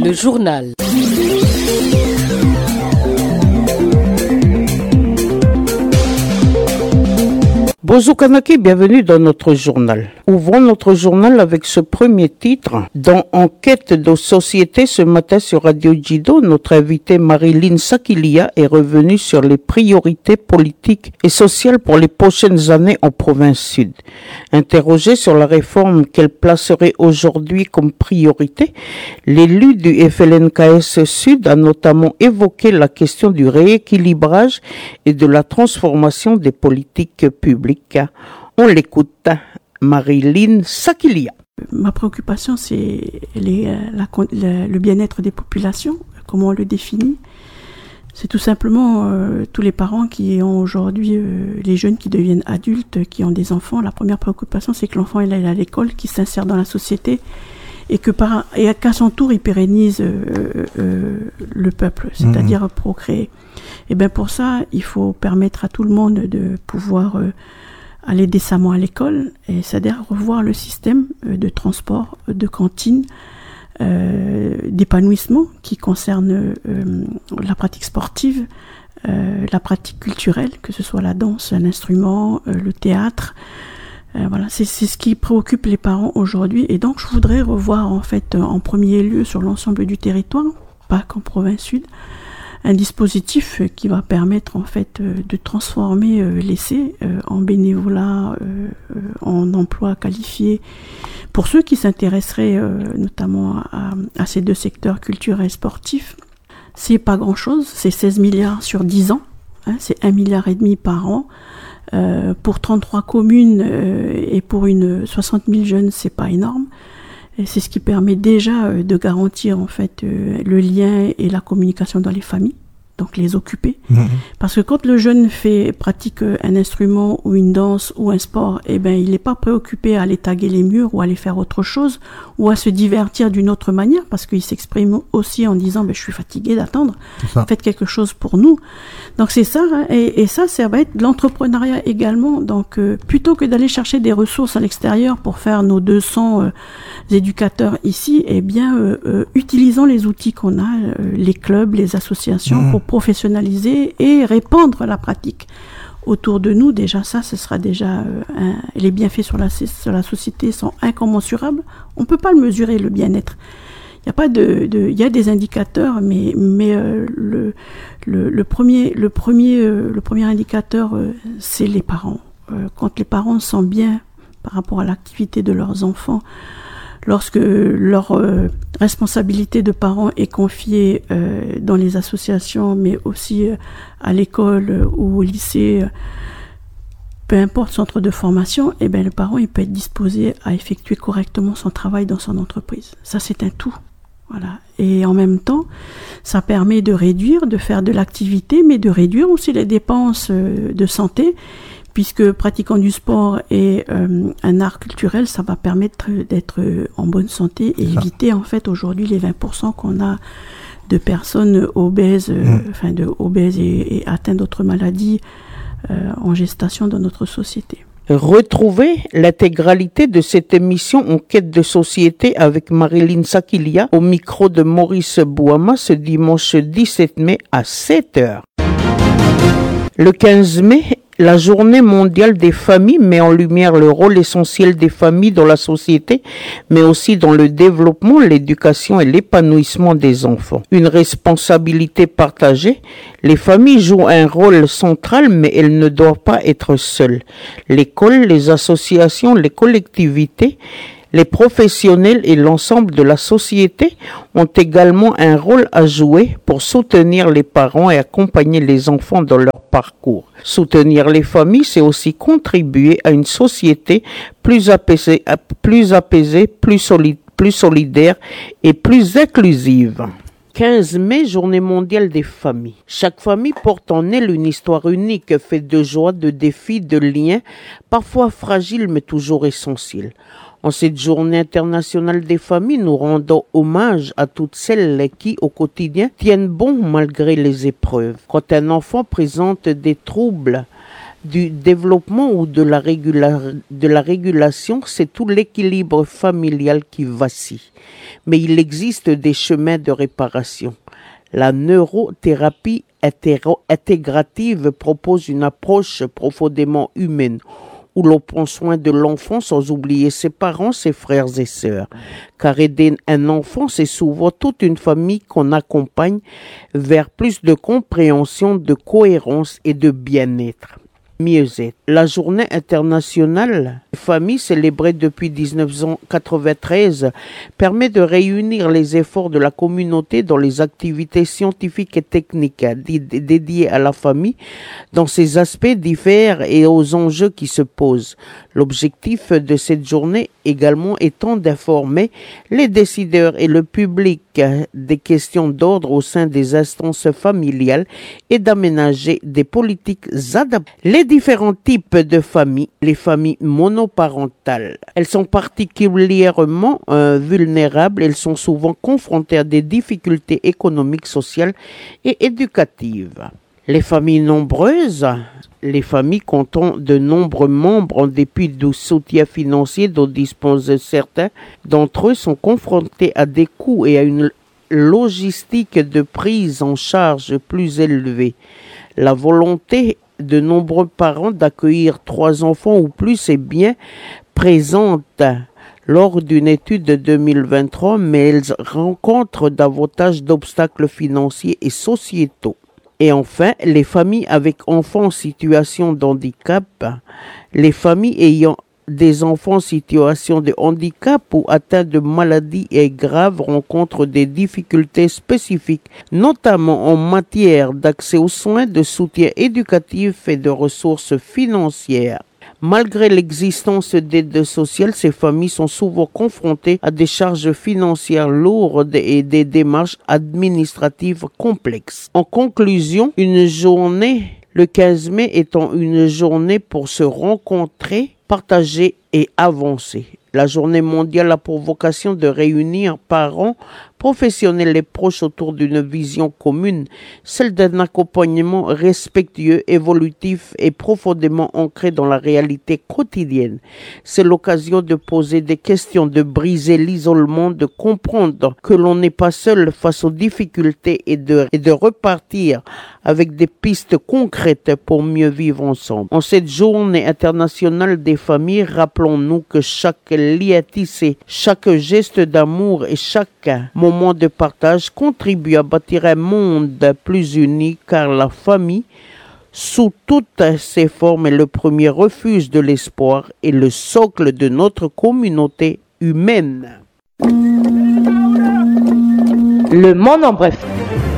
Le journal. Bonjour Kanaki, bienvenue dans notre journal. Ouvrons notre journal avec ce premier titre. Dans Enquête de société ce matin sur Radio Jido, notre invitée Marilyn Sakilia est revenue sur les priorités politiques et sociales pour les prochaines années en province sud. Interrogée sur la réforme qu'elle placerait aujourd'hui comme priorité, l'élu du FLNKS Sud a notamment évoqué la question du rééquilibrage et de la transformation des politiques publiques. On l'écoute, Marilyn Sakilia. Ma préoccupation, c'est le bien-être des populations. Comment on le définit? C'est tout simplement tous les parents qui ont aujourd'hui, les jeunes qui deviennent adultes, qui ont des enfants. La première préoccupation, c'est que l'enfant il aille à l'école, qu'il s'insère dans la société et qu'à son tour, il pérennise le peuple, c'est-à-dire procréer. Et bien pour ça, il faut permettre à tout le monde de pouvoir aller décemment à l'école, et c'est-à-dire revoir le système de transport, de cantine, d'épanouissement qui concerne la pratique sportive, la pratique culturelle, que ce soit la danse, un instrument, le théâtre. Voilà, c'est ce qui préoccupe les parents aujourd'hui, et donc je voudrais revoir en fait en premier lieu sur l'ensemble du territoire, pas qu'en province sud, un dispositif qui va permettre en fait de transformer l'essai en bénévolat, en emploi qualifié pour ceux qui s'intéresseraient notamment à ces deux secteurs culturels et sportifs. C'est pas grand chose, c'est 16 milliards sur 10 ans, c'est 1,5 milliard par an. Pour 33 communes et pour 60 000 jeunes, c'est pas énorme. Et c'est ce qui permet déjà de garantir en fait le lien et la communication dans les familles, donc les occuper. Parce que quand le jeune pratique un instrument ou une danse ou un sport, eh ben il n'est pas préoccupé à aller taguer les murs ou à aller faire autre chose ou à se divertir d'une autre manière, parce qu'il s'exprime aussi en disant je suis fatigué d'attendre, faites quelque chose pour nous. Donc c'est ça, et ça va être de l'entrepreneuriat également. Donc plutôt que d'aller chercher des ressources à l'extérieur pour faire nos 200 éducateurs ici, eh bien utilisons les outils qu'on a, les clubs, les associations, pour professionnaliser et répandre la pratique autour de nous. Déjà ça, ce sera déjà les bienfaits sur la société sont incommensurables. On peut pas le mesurer, le bien-être. Il y a pas il y a des indicateurs, mais le premier indicateur, c'est les parents. Quand les parents sont bien par rapport à l'activité de leurs enfants, lorsque leur responsabilité de parents est confiée dans les associations, mais aussi à l'école ou au lycée, peu importe centre de formation, eh bien le parent il peut être disposé à effectuer correctement son travail dans son entreprise. Ça c'est un tout. Voilà. Et en même temps, ça permet de faire de l'activité, mais de réduire aussi les dépenses de santé, puisque pratiquant du sport et un art culturel, ça va permettre d'être en bonne santé et éviter en fait aujourd'hui les 20% qu'on a de personnes obèses, obèses et atteintes d'autres maladies en gestation dans notre société. Retrouvez l'intégralité de cette émission Enquête de société avec Marilyn Sakilia au micro de Maurice Bouama ce dimanche 17 mai à 7h. Le 15 mai, la Journée mondiale des familles met en lumière le rôle essentiel des familles dans la société, mais aussi dans le développement, l'éducation et l'épanouissement des enfants. Une responsabilité partagée, les familles jouent un rôle central, mais elles ne doivent pas être seules. L'école, les associations, les collectivités, les professionnels et l'ensemble de la société ont également un rôle à jouer pour soutenir les parents et accompagner les enfants dans leur parcours. Soutenir les familles, c'est aussi contribuer à une société plus apaisée, plus solidaire et plus inclusive. 15 mai, Journée mondiale des familles. Chaque famille porte en elle une histoire unique, faite de joie, de défis, de liens, parfois fragiles mais toujours essentiels. En cette journée internationale des familles, nous rendons hommage à toutes celles qui, au quotidien, tiennent bon malgré les épreuves. Quand un enfant présente des troubles du développement ou de la régulation, c'est tout l'équilibre familial qui vacille. Mais il existe des chemins de réparation. La neurothérapie intégrative propose une approche profondément humaine où l'on prend soin de l'enfant sans oublier ses parents, ses frères et sœurs. Car aider un enfant, c'est souvent toute une famille qu'on accompagne vers plus de compréhension, de cohérence et de bien-être. Mieux-être. La journée internationale des familles célébrée depuis 1993 permet de réunir les efforts de la communauté dans les activités scientifiques et techniques dédiées à la famille dans ses aspects divers et aux enjeux qui se posent. L'objectif de cette journée également étant d'informer les décideurs et le public des questions d'ordre au sein des instances familiales et d'aménager des politiques adaptées. Les différents types de familles, les familles monoparentales, elles sont particulièrement vulnérables, elles sont souvent confrontées à des difficultés économiques, sociales et éducatives. Les familles nombreuses, les familles comptant de nombreux membres en dépit du soutien financier dont disposent certains d'entre eux sont confrontés à des coûts et à une logistique de prise en charge plus élevée. La volonté de nombreux parents d'accueillir 3 enfants ou plus est bien présente lors d'une étude de 2023, mais elle rencontre davantage d'obstacles financiers et sociétaux. Et enfin, les familles avec enfants en situation de handicap, les familles ayant des enfants en situation de handicap ou atteints de maladies graves rencontrent des difficultés spécifiques, notamment en matière d'accès aux soins, de soutien éducatif et de ressources financières. Malgré l'existence d'aides sociales, ces familles sont souvent confrontées à des charges financières lourdes et des démarches administratives complexes. En conclusion, une journée, le 15 mai étant une journée pour se rencontrer, partager et avancer. La journée mondiale a pour vocation de réunir parents, professionnels et proches autour d'une vision commune, celle d'un accompagnement respectueux, évolutif et profondément ancré dans la réalité quotidienne. C'est l'occasion de poser des questions, de briser l'isolement, de comprendre que l'on n'est pas seul face aux difficultés et de repartir avec des pistes concrètes pour mieux vivre ensemble. En cette journée internationale des familles, rappelons-nous que chaque lien tissé, chaque geste d'amour et chaque moment de partage contribue à bâtir un monde plus uni, car la famille, sous toutes ses formes, est le premier refuge de l'espoir et le socle de notre communauté humaine. Le monde en bref.